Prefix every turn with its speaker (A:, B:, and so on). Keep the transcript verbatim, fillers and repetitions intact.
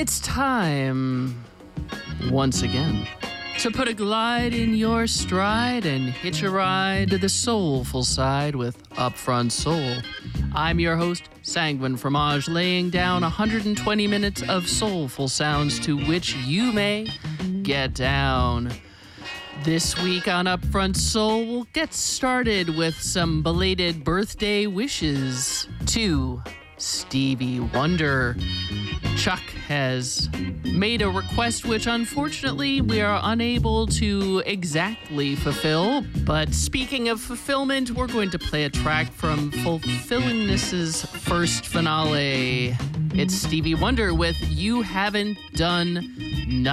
A: It's time, once again, to put a glide in your stride and hitch a ride to the soulful side with Upfront Soul. I'm your host, Sanguine Fromage, laying down one hundred twenty minutes of soulful sounds to which you may get down. This week on Upfront Soul, we'll get started with some belated birthday wishes to Stevie Wonder. Chuck has made a request which unfortunately we are unable to exactly fulfill. But speaking of fulfillment, we're going to play a track from Fulfillingness's first finale. It's Stevie Wonder with You Haven't Done Nothing.